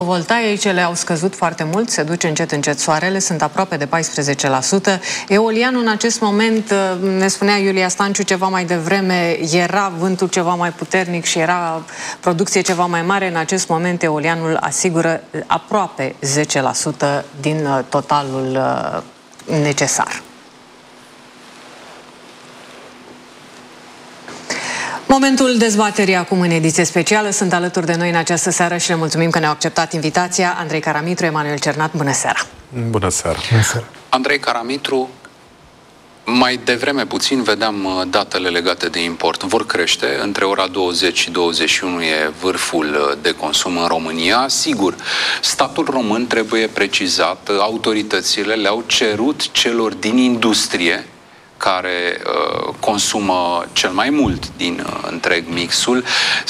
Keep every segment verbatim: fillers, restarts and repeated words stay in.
Voltaicele au scăzut foarte mult, se duce încet încet soarele, sunt aproape de paisprezece la sută. Eolianul în acest moment, ne spunea Iulia Stanciu ceva mai devreme, era vântul ceva mai puternic și era producție ceva mai mare. În acest moment eolianul asigură aproape zece la sută din totalul necesar. Momentul dezbaterii acum în ediție specială. Sunt alături de noi în această seară și le mulțumim că ne-au acceptat invitația Andrei Caramitru, Emanuel Cernat. Bună seara! Bună seara! Bună seara! Andrei Caramitru, mai devreme puțin vedeam datele legate de import. Vor crește. Între ora douăzeci și douăzeci și unu e vârful de consum în România. Sigur, statul român, trebuie precizat, autoritățile le-au cerut celor din industrie care uh, consumă cel mai mult din uh, întreg mixul,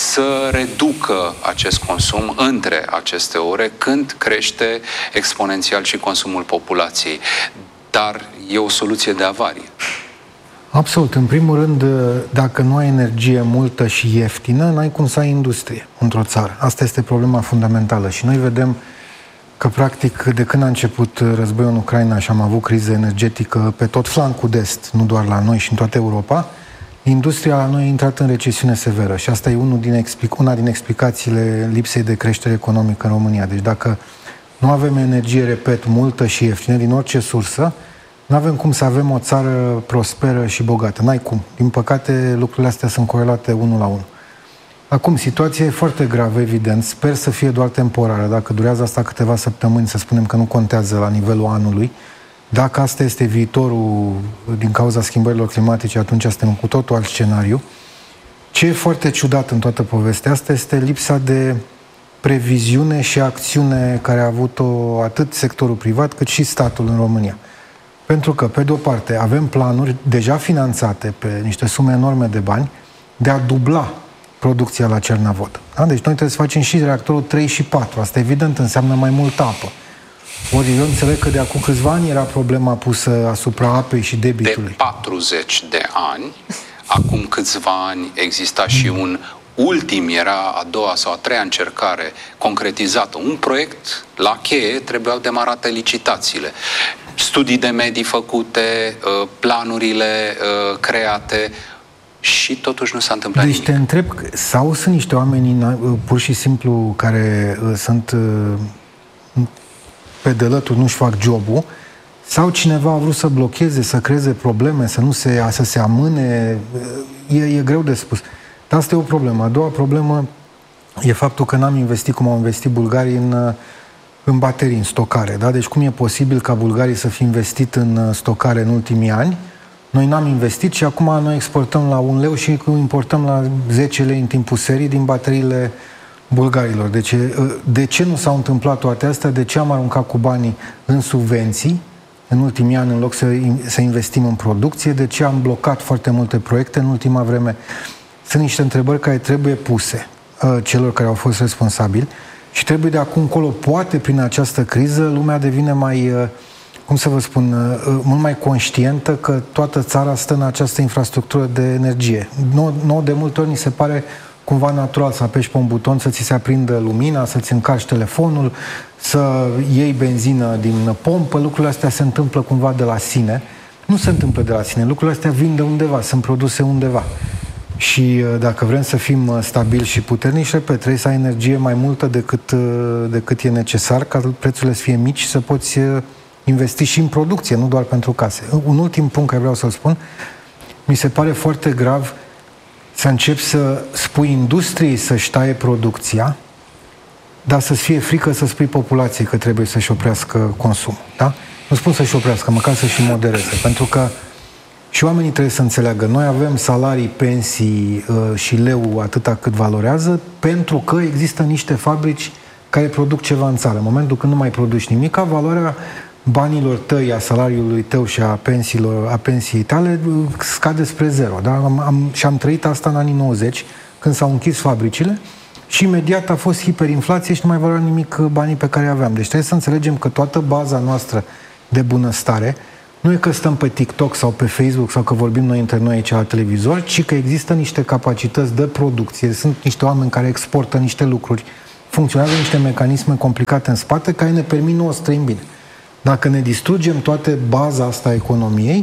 să reducă acest consum între aceste ore, când crește exponențial și consumul populației. Dar e o soluție de avarie. Absolut. În primul rând, dacă nu ai energie multă și ieftină, n-ai cum să ai industrie într-o țară. Asta este problema fundamentală. Și noi vedem că, practic, de când a început războiul în Ucraina și am avut criză energetică pe tot flancul de est, nu doar la noi și în toată Europa, industria la noi a intrat în recesiune severă și asta e unul din explic- una din explicațiile lipsei de creștere economică în România. Deci dacă nu avem energie, repet, multă și ieftină din orice sursă, nu avem cum să avem o țară prosperă și bogată. N-ai cum. Din păcate, lucrurile astea sunt corelate unul la unul. Acum, situația e foarte gravă, evident. Sper să fie doar temporară. Dacă durează asta câteva săptămâni, să spunem că nu contează la nivelul anului. Dacă asta este viitorul din cauza schimbărilor climatice, atunci suntem cu totul alt scenariu. Ce e foarte ciudat în toată povestea asta este lipsa de previziune și acțiune care a avut-o atât sectorul privat cât și statul în România. Pentru că, pe de o parte, avem planuri deja finanțate pe niște sume enorme de bani de a dubla producția la Cernavod. Da? Deci noi trebuie să facem și reactorul trei și patru. Asta, evident, înseamnă mai multă apă. Ori eu înțeleg că de acum câțiva ani era problema pusă asupra apei și debitului. De patruzeci de ani, acum câțiva ani exista și un ultim, era a doua sau a treia încercare concretizată. Un proiect la cheie, trebuiau demarate licitațiile. Studii de medii făcute, planurile create, și totuși nu s-a întâmplat deci nimic. Deci te întreb, sau sunt niște oameni pur și simplu care sunt pe de lături, nu-și fac jobul, sau cineva a vrut să blocheze, să creeze probleme, să nu se, să se amâne, e, e greu de spus. Dar asta e o problemă. A doua problemă e faptul că n-am investit cum au investit bulgarii în, în baterii, în stocare. Da? Deci cum e posibil ca bulgarii să fi investit în stocare în ultimii ani? Noi n-am investit și acum noi exportăm la un leu și importăm la zece lei în timpul serii din bateriile bulgarilor. Deci, de ce nu s-au întâmplat toate astea? De ce am aruncat cu banii în subvenții în ultimii ani în loc să, să investim în producție? De ce am blocat foarte multe proiecte în ultima vreme? Sunt niște întrebări care trebuie puse uh, celor care au fost responsabili și trebuie de acum încolo, poate prin această criză, lumea devine mai... Uh, cum să vă spun, mult mai conștientă că toată țara stă în această infrastructură de energie. Nu, nu de multe ori ni se pare cumva natural să apeși pe un buton, să ți se aprindă lumina, să-ți încarci telefonul, să iei benzină din pompă. Lucrurile astea se întâmplă cumva de la sine. Nu se întâmplă de la sine. Lucrurile astea vin de undeva, sunt produse undeva. Și dacă vrem să fim stabili și puternici, repet, trebuie să ai energie mai multă decât, decât e necesar, ca prețurile să fie mici și să poți investi și în producție, nu doar pentru case. Un ultim punct care vreau să-l spun, mi se pare foarte grav să începi să spui industriei să-și taie producția, dar să-ți fie frică să spui populației că trebuie să-și oprească consumul. Da? Nu spun să-și oprească, măcar să-și modereze, pentru că și oamenii trebuie să înțeleagă. Noi avem salarii, pensii uh, și leu atâta cât valorează, pentru că există niște fabrici care produc ceva în țară. În momentul când nu mai produci nimic, valoarea banilor tăi, a salariului tău și a pensiilor, a pensiei tale scade spre zero. Da? Am, am, și am trăit asta în anii nouăzeci, când s-au închis fabricile și imediat a fost hiperinflație și nu mai valea nimic banii pe care aveam. Deci trebuie să înțelegem că toată baza noastră de bunăstare nu e că stăm pe TikTok sau pe Facebook sau că vorbim noi între noi aici la televizor, ci că există niște capacități de producție, sunt niște oameni care exportă niște lucruri funcționează niște mecanisme complicate în spate care ne permit nouă să trăim bine. Dacă ne distrugem toate baza asta a economiei,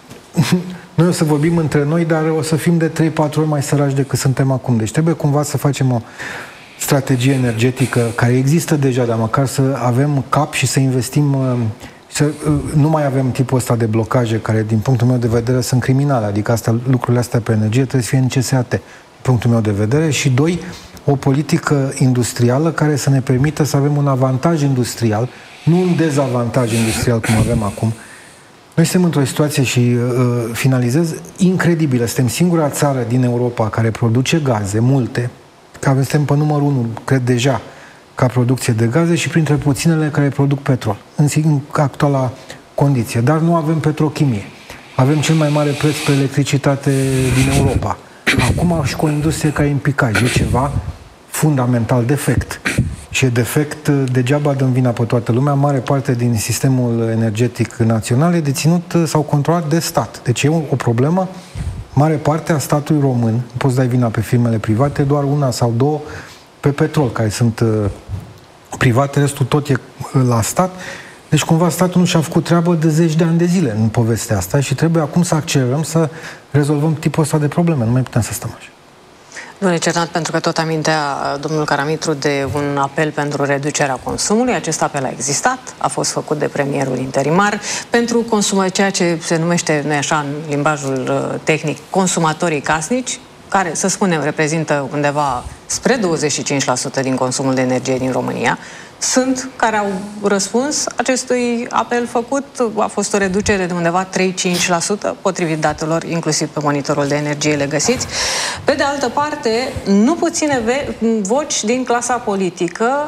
noi o să vorbim între noi, dar o să fim de trei patru ori mai săraci decât suntem acum. Deci trebuie cumva să facem o strategie energetică care există deja, dar măcar să avem cap și să investim, să nu mai avem tipul ăsta de blocaje care, din punctul meu de vedere, sunt criminale. Adică asta, lucrurile astea pe energie trebuie să fie necesate, din punctul meu de vedere. Și doi, o politică industrială care să ne permită să avem un avantaj industrial, nu un dezavantaj industrial cum avem acum. Noi suntem într-o situație și uh, finalizez incredibilă. Suntem singura țară din Europa care produce gaze, multe, care suntem pe numărul unu, cred deja, ca producție de gaze și printre puținele care produc petrol, în, în actuala condiție. Dar nu avem petrochimie. Avem cel mai mare preț pe electricitate din Europa. Acum și cu o industrie care e în picaj. E ceva fundamental defect. Și e defect, degeaba dăm vina pe toată lumea, mare parte din sistemul energetic național e deținut sau controlat de stat. Deci e o, o problemă, mare parte a statului român, nu poți dai vina pe firmele private, doar una sau două pe petrol, care sunt uh, private, restul tot e la stat. Deci cumva statul nu și-a făcut treabă de zeci de ani de zile în povestea asta și trebuie acum să accelerăm să rezolvăm tipul ăsta de probleme. Nu mai putem să stăm așa. Domnule Cernat, pentru că tot amintea domnul Caramitru de un apel pentru reducerea consumului, acest apel a existat, a fost făcut de premierul interimar pentru consumă, ceea ce se numește, nu așa, în limbajul tehnic, consumatorii casnici, care, să spunem, reprezintă undeva spre douăzeci și cinci la sută din consumul de energie din România. Sunt care au răspuns acestui apel făcut. A fost o reducere de undeva trei cinci la sută, potrivit datelor, inclusiv pe monitorul de energie le găsiți. Pe de altă parte, nu puține voci din clasa politică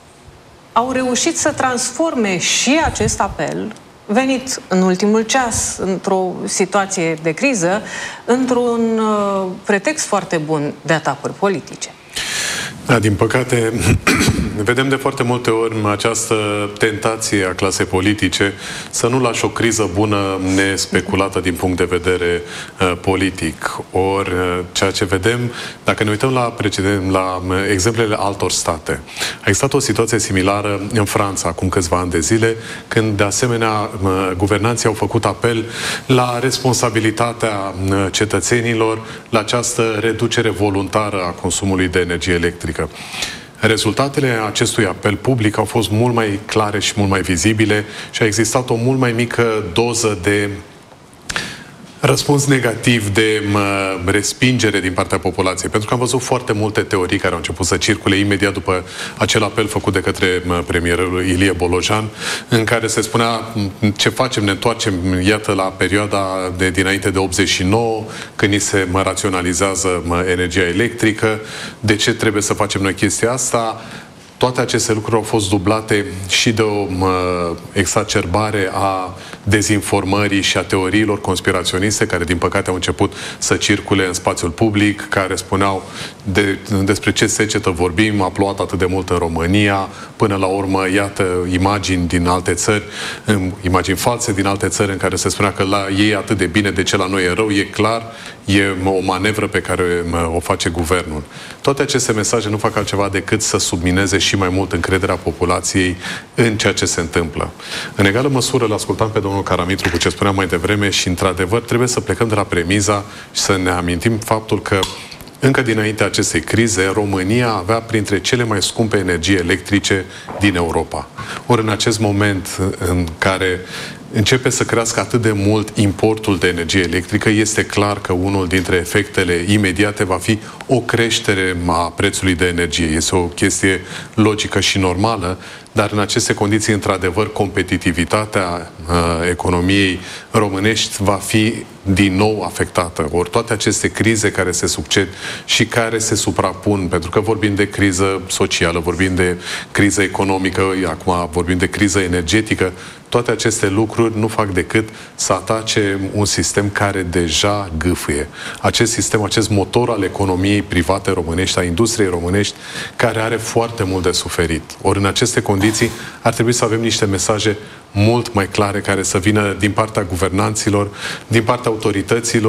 au reușit să transforme și acest apel, venit în ultimul ceas, într-o situație de criză, într-un uh, pretext foarte bun de atacuri politice. Da, din păcate, vedem de foarte multe ori această tentație a clasei politice să nu lași o criză bună nespeculată din punct de vedere uh, politic. Ori uh, ceea ce vedem, dacă ne uităm la, precedent, la exemplele altor state, a existat o situație similară în Franța acum câțiva ani de zile, când de asemenea uh, guvernanții au făcut apel la responsabilitatea uh, cetățenilor, la această reducere voluntară a consumului de energie electrică. Rezultatele acestui apel public au fost mult mai clare și mult mai vizibile și a existat o mult mai mică doză de răspuns negativ, de mă, respingere din partea populației. Pentru că am văzut foarte multe teorii care au început să circule imediat după acel apel făcut de către mă, premierul Ilie Bolojan, în care se spunea ce facem, ne întoarcem, iată, la perioada de dinainte de optzeci și nouă, când ni se mă, raționalizează mă, energia electrică, de ce trebuie să facem noi chestia asta. Toate aceste lucruri au fost dublate și de o mă, exacerbare a dezinformării și a teoriilor conspiraționiste care, din păcate, au început să circule în spațiul public, care spuneau de, despre ce secetă vorbim, a plouat atât de mult în România, până la urmă, iată, imagini din alte țări, imagini false din alte țări în care se spunea că la ei e atât de bine, de ce la noi e rău, e clar, e o manevră pe care o face guvernul. Toate aceste mesaje nu fac altceva decât să submineze și mai mult încrederea populației în ceea ce se întâmplă. În egală măsură, îl ascultam pe domnul Caramitru cu ce spunea mai devreme și, într-adevăr, trebuie să plecăm de la premiza și să ne amintim faptul că încă dinaintea acestei crize, România avea printre cele mai scumpe energii electrice din Europa. Ori în acest moment în care începe să crească atât de mult importul de energie electrică, este clar că unul dintre efectele imediate va fi o creștere a prețului de energie. Este o chestie logică și normală, dar în aceste condiții, într-adevăr, competitivitatea uh, economiei românești va fi din nou afectată. Ori toate aceste crize care se succed și care se suprapun, pentru că vorbim de criză socială, vorbim de criză economică, acum vorbim de criză energetică, toate aceste lucruri nu fac decât să atace un sistem care deja gâfâie. Acest sistem, acest motor al economiei private românești, a industriei românești, care are foarte mult de suferit. Ori în aceste condiții ar trebui să avem niște mesaje mult mai clare care să vină din partea guvernanților, din partea autorităților,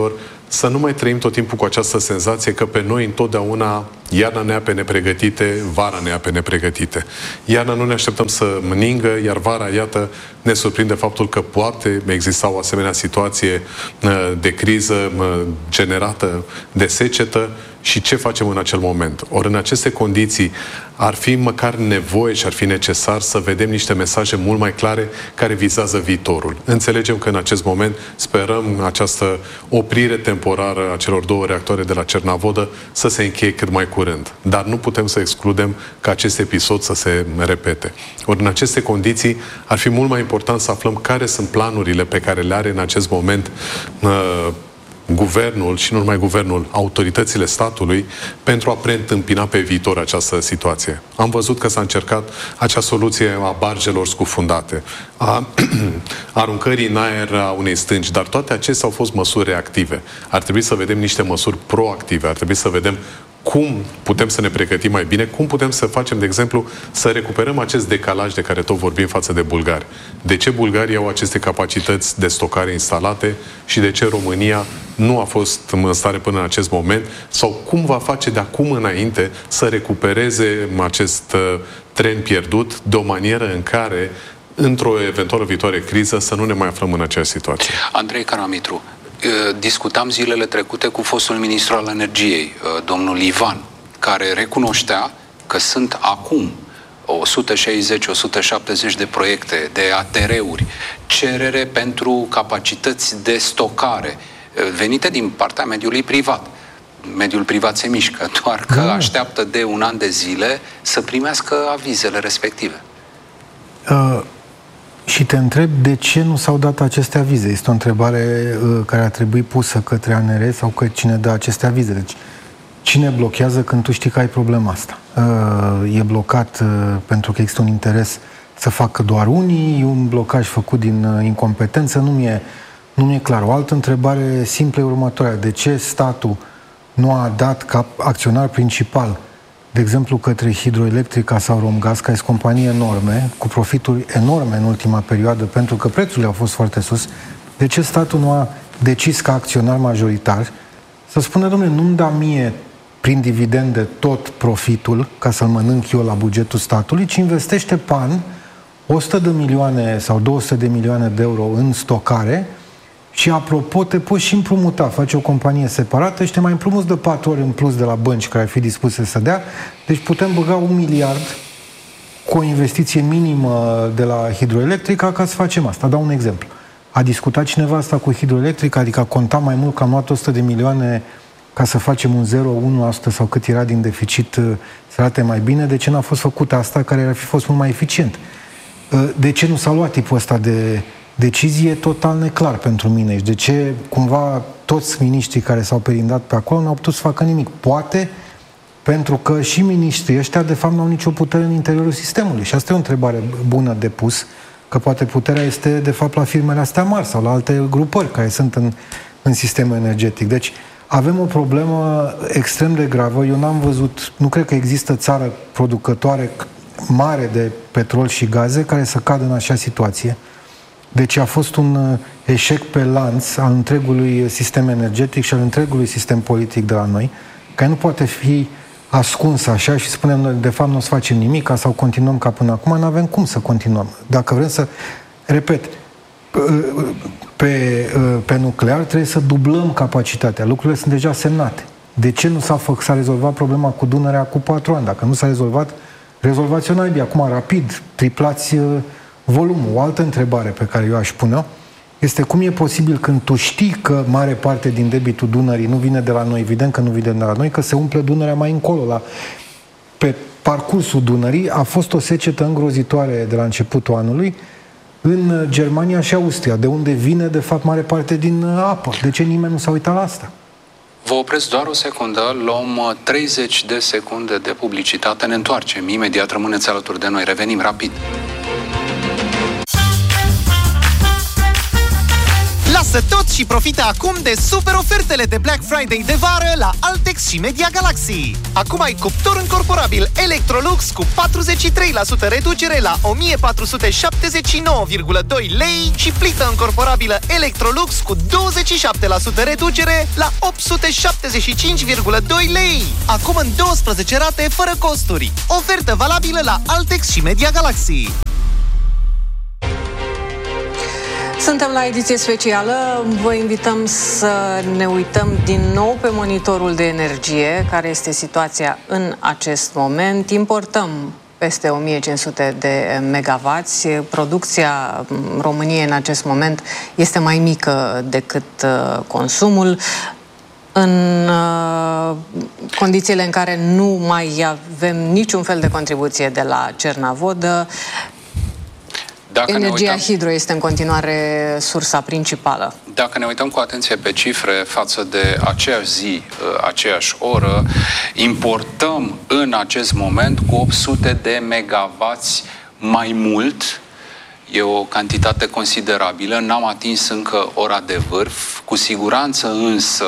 să nu mai trăim tot timpul cu această senzație că pe noi întotdeauna iarna ne ia pe nepregătite, vara ne ia pe nepregătite. Iarna nu ne așteptăm să ningă, iar vara, iată, ne surprinde faptul că poate exista o asemenea situație de criză generată de secetă și ce facem în acel moment. Ori în aceste condiții ar fi măcar nevoie și ar fi necesar să vedem niște mesaje mult mai clare care vizează viitorul. Înțelegem că în acest moment sperăm această oprire temporară a celor două reactoare de la Cernavodă să se încheie cât mai curând. Dar nu putem să excludem ca acest episod să se repete. Ori în aceste condiții ar fi mult mai important să aflăm care sunt planurile pe care le are în acest moment uh, guvernul și nu numai guvernul, autoritățile statului pentru a preîntâmpina pe viitor această situație. Am văzut că s-a încercat acea soluție a bargelor scufundate, a aruncării în aer a unei stânci, dar toate acestea au fost măsuri reactive. Ar trebui să vedem niște măsuri proactive, ar trebui să vedem cum putem să ne pregătim mai bine, cum putem să facem, de exemplu, să recuperăm acest decalaj de care tot vorbim față de bulgari. De ce bulgarii au aceste capacități de stocare instalate și de ce România nu a fost în stare până în acest moment, sau cum va face de acum înainte să recupereze acest tren pierdut de o manieră în care, într-o eventuală viitoare criză, să nu ne mai aflăm în aceeași situație. Andrei Caramitru, discutam zilele trecute cu fostul ministru al energiei, domnul Ivan, care recunoștea că sunt acum o sută șaizeci - o sută șaptezeci de proiecte de A T R-uri, cerere pentru capacități de stocare venite din partea mediului privat. Mediul privat se mișcă, doar că da. așteaptă de un an de zile să primească avizele respective. Uh. Și te întreb de ce nu s-au dat aceste avize. Este o întrebare uh, care ar trebui pusă către A N R sau că cine dă aceste avize. Deci, cine blochează când tu știi că ai problema asta? Uh, e blocat uh, pentru că există un interes să facă doar unii, e un blocaj făcut din uh, incompetență, nu mi-e, nu mi-e clar. O altă întrebare simplă e următoarea. De ce statul nu a dat ca acționar principal, de exemplu, către Hidroelectrica sau Romgaz, care sunt companii enorme, cu profituri enorme în ultima perioadă, pentru că prețurile au fost foarte sus, de ce statul nu a decis ca acționar majoritar să spună, domnule, nu-mi da mie prin dividende tot profitul, ca să-l mănânc eu la bugetul statului, ci investește pe an o sută de milioane sau două sute de milioane de euro în stocare și, apropo, te poți și împrumuta, faci o companie separată și te mai împrumuți de patru ori în plus de la bănci care ar fi dispuse să dea. Deci putem băga un miliard cu o investiție minimă de la Hidroelectrica ca să facem asta. Dau un exemplu. A discutat cineva asta cu Hidroelectrica? Adică a contat mai mult că am luat o sută de milioane ca să facem un zero virgulă unu la sută sau cât era din deficit să arate mai bine? De ce n-a fost făcută asta care ar fi fost mult mai eficient? De ce nu s-a luat tipul ăsta de decizie? Total neclar pentru mine. Și de ce cumva toți miniștrii care s-au perindat pe acolo n-au putut să facă nimic? Poate pentru că și miniștrii ăștia de fapt n-au nicio putere în interiorul sistemului. Și asta e o întrebare bună de pus, că poate puterea este de fapt la firmele astea mari sau la alte grupări care sunt în, în sistemul energetic. Deci avem o problemă extrem de gravă. Eu n-am văzut, nu cred că există țară producătoare mare de petrol și gaze care să cadă în așa situație. Deci a fost un eșec pe lanț al întregului sistem energetic și al întregului sistem politic de la noi, care nu poate fi ascuns așa și spunem noi, de fapt nu o să facem nimic sau continuăm ca până acum. Nu avem cum să continuăm. Dacă vrem să, repet, pe, pe nuclear trebuie să dublăm capacitatea. Lucrurile sunt deja semnate. De ce nu s-a, făcut, s-a rezolvat problema cu Dunărea cu patru ani? Dacă nu s-a rezolvat, rezolvați-o naibii. Acum, rapid, triplați volumul. O altă întrebare pe care eu aș pune este cum e posibil când tu știi că mare parte din debitul Dunării nu vine de la noi, evident că nu vine de la noi, că se umple Dunărea mai încolo. La, pe parcursul Dunării a fost o secetă îngrozitoare de la începutul anului în Germania și Austria, de unde vine de fapt mare parte din apă. De ce nimeni nu s-a uitat la asta? Vă opresc doar o secundă, luăm treizeci de secunde de publicitate, ne întoarcem imediat, rămâneți alături de noi, revenim rapid. Lasă tot și profită acum de super ofertele de Black Friday de vară la Altex și Media Galaxy. Acum ai cuptor încorporabil Electrolux cu patruzeci și trei la sută reducere la o mie patru sute șaptezeci și nouă virgulă doi lei și plită încorporabilă Electrolux cu douăzeci și șapte la sută reducere la opt sute șaptezeci și cinci virgulă doi lei. Acum în douăsprezece rate fără costuri. Ofertă valabilă la Altex și Media Galaxy. Suntem la ediție specială. Vă invităm să ne uităm din nou pe monitorul de energie, care este situația în acest moment. Importăm peste o mie cinci sute de megawatts. Producția României în acest moment este mai mică decât consumul. În condițiile în care nu mai avem niciun fel de contribuție de la Cernavodă, Dacă energia uităm, hidro este în continuare sursa principală. Dacă ne uităm cu atenție pe cifre față de aceeași zi, aceeași oră, importăm în acest moment cu opt sute de megawatts mai mult. E o cantitate considerabilă, n-am atins încă ora de vârf, cu siguranță însă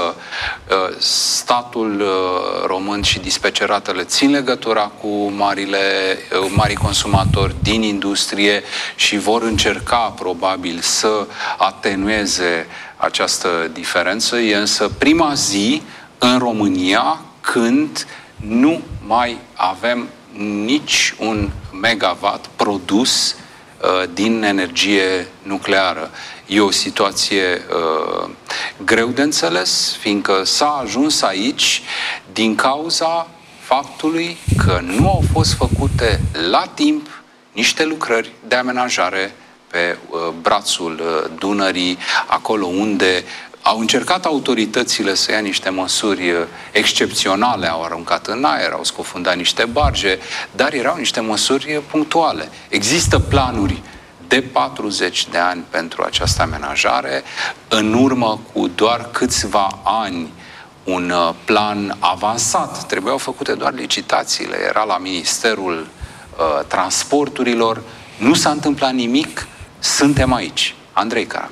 statul român și dispeceratele țin legătura cu marile, marii consumatori din industrie și vor încerca probabil să atenueze această diferență. E însă prima zi în România când nu mai avem nici un megawatt produs din energie nucleară. E o situație uh, greu de înțeles, fiindcă s-a ajuns aici din cauza faptului că nu au fost făcute la timp niște lucrări de amenajare pe uh, brațul uh, Dunării, acolo unde au încercat autoritățile să ia niște măsuri excepționale, au aruncat în aer, au scufundat niște barge, dar erau niște măsuri punctuale. Există planuri de patruzeci de ani pentru această amenajare. În urmă cu doar câțiva ani, un plan avansat. Trebuiau făcute doar licitațiile. Era la Ministerul uh, Transporturilor. Nu s-a întâmplat nimic. Suntem aici. Andrei Caramitru.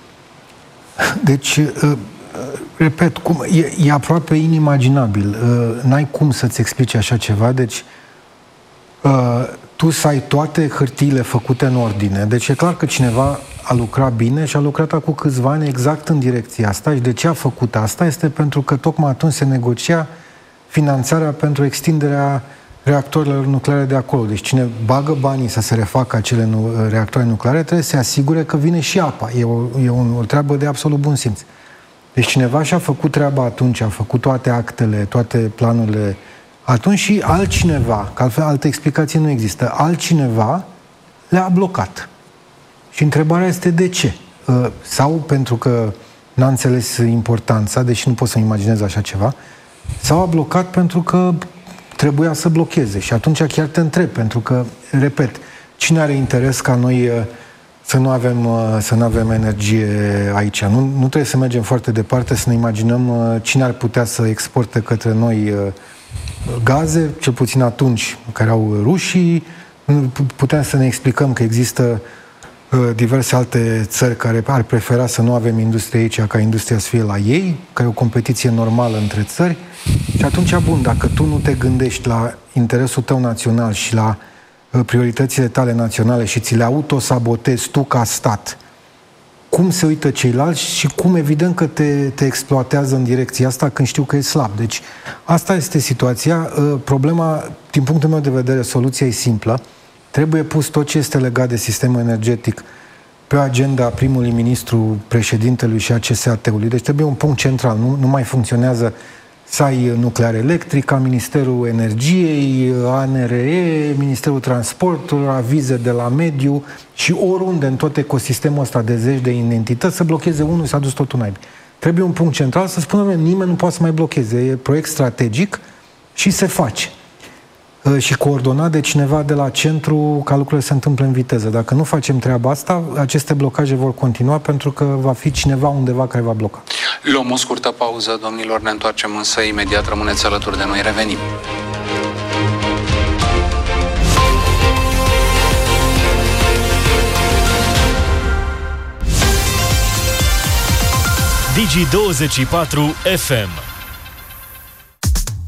Deci, repet, cum, e, e aproape inimaginabil. N-ai cum să-ți explici așa ceva. Deci, tu să ai toate hârtiile făcute în ordine. Deci e clar că cineva a lucrat bine și a lucrat acum câțiva ani exact în direcția asta. Și de ce a făcut asta? Este pentru că tocmai atunci se negocia finanțarea pentru extinderea reactorilor nucleare de acolo. Deci cine bagă banii să se refacă acele nu, reactoare nucleare trebuie să se asigure că vine și apa. E, o, e o, o treabă de absolut bun simț. Deci cineva și-a făcut treaba atunci, a făcut toate actele, toate planurile atunci și altcineva, că altfel altă explicație nu există, altcineva le-a blocat. Și întrebarea este de ce? Sau pentru că n-a înțeles importanța, deși nu pot să-mi imaginez așa ceva, sau a blocat pentru că trebuia să blocheze. Și atunci chiar te întreb, pentru că, repet, cine are interes ca noi să nu avem, să nu avem energie aici? Nu, nu trebuie să mergem foarte departe să ne imaginăm cine ar putea să exporte către noi gaze, cel puțin atunci care au rușii. Putem să ne explicăm că există diverse alte țări care ar prefera să nu avem industrie aici ca industria să fie la ei, că e o competiție normală între țări. Și atunci, bun, dacă tu nu te gândești la interesul tău național și la prioritățile tale naționale și ți le autosabotezi tu ca stat, cum se uită ceilalți și cum evident că te, te exploatează în direcția asta când știu că e slab. Deci asta este situația. Problema, din punctul meu de vedere, soluția e simplă. Trebuie pus tot ce este legat de sistemul energetic pe agenda primului ministru, președintelui și a C S A T-ului. Deci trebuie un punct central. Nu, nu mai funcționează să ai nuclear electric, Ministerul Energiei, A N R E, Ministerul Transportului, avize de la mediu și oriunde în tot ecosistemul ăsta de zeci de entități să blocheze unul, s-a dus totul naibii. Trebuie un punct central să spună nimeni nu poate să mai blocheze. E proiect strategic și se face. Și coordonat de cineva de la centru ca lucrurile se întâmplă în viteză. Dacă nu facem treaba asta, aceste blocaje vor continua pentru că va fi cineva undeva care va bloca. Luăm o scurtă pauză, domnilor, ne întoarcem însă imediat, rămâneți alături de noi, revenim. Digi douăzeci și patru F M.